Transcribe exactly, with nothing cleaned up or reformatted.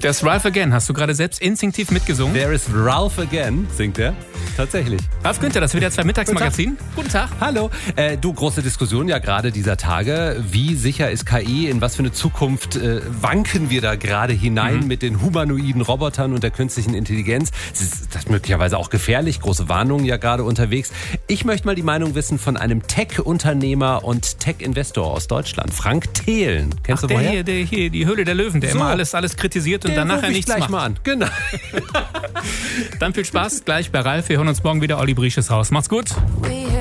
Der ist Ralph Again. Hast du gerade selbst instinktiv mitgesungen? There is Ralph Again, singt er. Tatsächlich. Ralf Günther, das W D R zwei Mittagsmagazin. Guten Tag. Hallo. Äh, du, große Diskussion ja gerade dieser Tage. Wie sicher ist K I? In was für eine Zukunft äh, wanken wir da gerade hinein mhm. mit den humanoiden Robotern und der künstlichen Intelligenz? Das ist, das ist möglicherweise auch gefährlich. Große Warnungen ja gerade unterwegs. Ich möchte mal die Meinung wissen von einem Tech-Unternehmer und Tech-Investor aus Deutschland. Frank Thelen. Kennst Ach, du der woher? hier, der hier, die Höhle der Löwen, der so. immer alles, alles kritisiert und der dann nachher ich nichts gleich macht. Mal an. Genau. Dann viel Spaß gleich bei Ralf. Wir hören uns morgen wieder. Olli Briesch ist raus. Macht's gut.